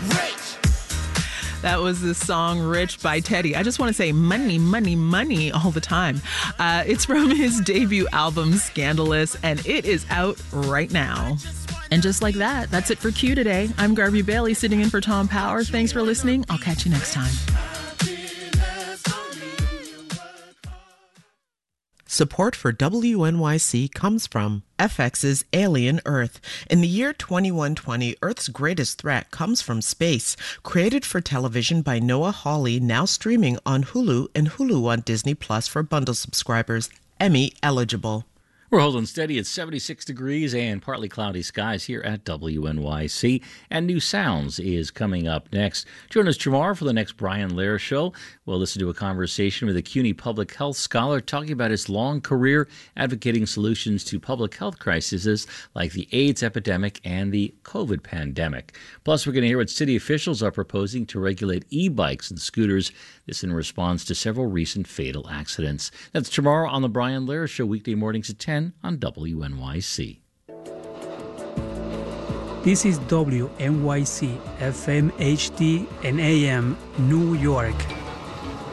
That was the song Rich by Teddy. I just want to say money, money, money all the time. It's from his debut album, Scandalous, and it is out right now. And just like that, that's it for Q today. I'm Garvey Bailey sitting in for Tom Power. Thanks for listening. I'll catch you next time. Support for WNYC comes from FX's Alien Earth. In the year 2120, Earth's greatest threat comes from space. Created for television by Noah Hawley, now streaming on Hulu and Hulu on Disney Plus for bundle subscribers. Emmy eligible. We're holding steady at 76 degrees and partly cloudy skies here at WNYC. And New Sounds is coming up next. Join us tomorrow for the next Brian Lehrer Show. We'll listen to a conversation with a CUNY public health scholar talking about his long career advocating solutions to public health crises like the AIDS epidemic and the COVID pandemic. Plus, we're going to hear what city officials are proposing to regulate e-bikes and scooters. This in response to several recent fatal accidents. That's tomorrow on the Brian Lehrer Show, weekday mornings at 10 on WNYC. This is WNYC FM HD and AM New York.